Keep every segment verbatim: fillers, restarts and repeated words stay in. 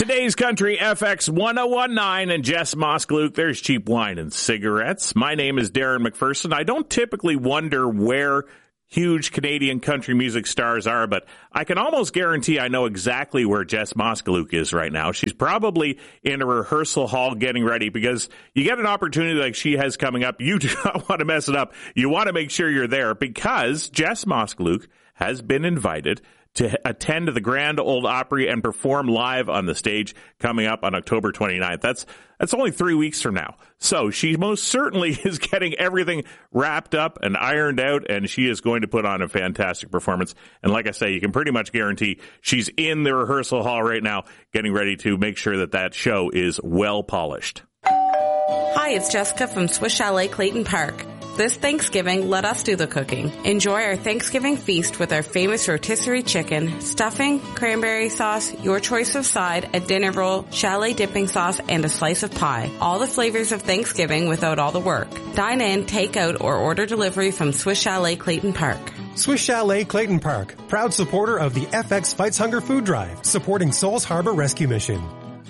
Today's Country F X ten nineteen and Jess Moskluke. There's cheap wine and cigarettes. My name is Darren McPherson. I don't typically wonder where huge Canadian country music stars are, but I can almost guarantee I know exactly where Jess Moskluke is right now. She's probably in a rehearsal hall getting ready, because you get an opportunity like she has coming up. You do not want to mess it up. You want to make sure you're there, because Jess Moskluke has been invited to attend the Grand Ole Opry and perform live on the stage coming up on October twenty-ninth. That's that's only three weeks from now. So she most certainly is getting everything wrapped up and ironed out, and she is going to put on a fantastic performance. And like I say, you can pretty much guarantee she's in the rehearsal hall right now getting ready to make sure that that show is well polished. Hi, it's Jessica from Swiss Chalet Clayton Park. This Thanksgiving, let us do the cooking. Enjoy our Thanksgiving feast with our famous rotisserie chicken, stuffing, cranberry sauce, your choice of side, a dinner roll, chalet dipping sauce, and a slice of pie. All the flavors of Thanksgiving without all the work. Dine in, take out, or order delivery from Swiss Chalet Clayton Park. Swiss Chalet Clayton Park, proud supporter of the F X Fights Hunger food drive, supporting Souls Harbor Rescue Mission.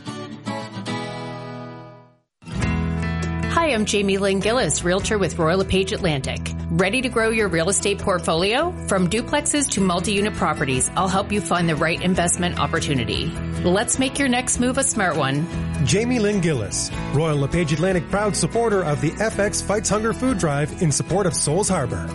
Hi, I'm Jamie Lynn Gillis, realtor with Royal LePage Atlantic. Ready to grow your real estate portfolio? From duplexes to multi-unit properties, I'll help you find the right investment opportunity. Let's make your next move a smart one. Jamie Lynn Gillis, Royal LePage Atlantic, proud supporter of the F X Fights Hunger food drive in support of Souls Harbor.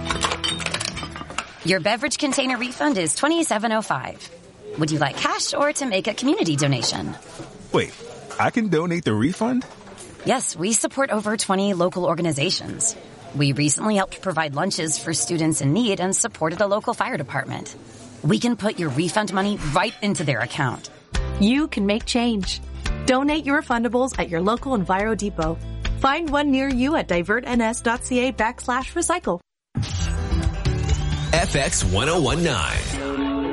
Your beverage container refund is twenty-seven oh five. Would you like cash or to make a community donation? Wait, I can donate the refund? Yes, we support over twenty local organizations. We recently helped provide lunches for students in need and supported a local fire department. We can put your refund money right into their account. You can make change. Donate your refundables at your local Enviro Depot. Find one near you at divertns.ca backslash recycle. F X ten nineteen.